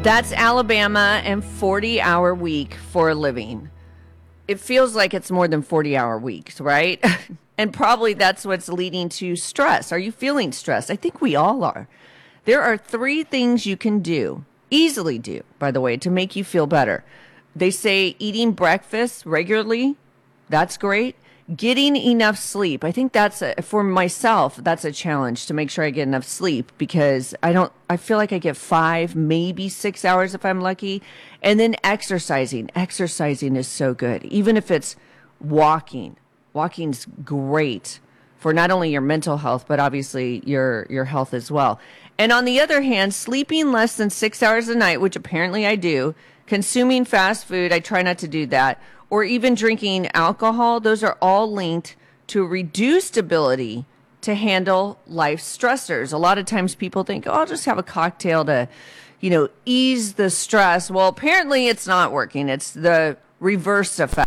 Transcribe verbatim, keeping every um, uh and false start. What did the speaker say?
That's Alabama and forty hour week for a living. It feels like it's more than forty hour weeks, right? And probably that's what's leading to stress. Are you feeling stressed? I think we all are. There are three things you can do, easily do, by the way, to make you feel better. They say eating breakfast regularly, that's great. Getting enough sleep. I think that's a, for myself, that's a challenge to make sure I get enough sleep because I don't, I feel like I get five, maybe six hours if I'm lucky. And then exercising. Exercising is so good. Even if it's walking. Walking's great for not only your mental health, but obviously your, your health as well. And on the other hand, sleeping less than six hours a night, which apparently I do, consuming fast food, I try not to do that, or even drinking alcohol, those are all linked to a reduced ability to handle life stressors. A lot of times people think, oh, I'll just have a cocktail to, you know, ease the stress. Well, apparently it's not working. It's the reverse effect.